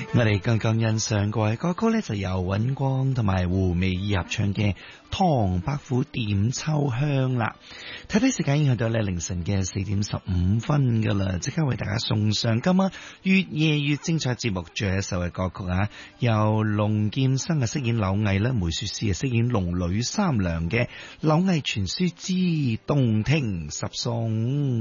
我哋剛剛欣賞過嘅歌曲呢，就由尹光同埋胡美儀合唱嘅《唐伯虎點秋香》啦。睇睇時間已經去到凌晨嘅4:15噶啦，即刻為大家送上今晚越夜越精彩節目最後一首嘅歌曲啊，由龍劍生飾演柳毅啦，梅雪詩飾演龍女三娘嘅《柳毅傳書之洞庭十送》。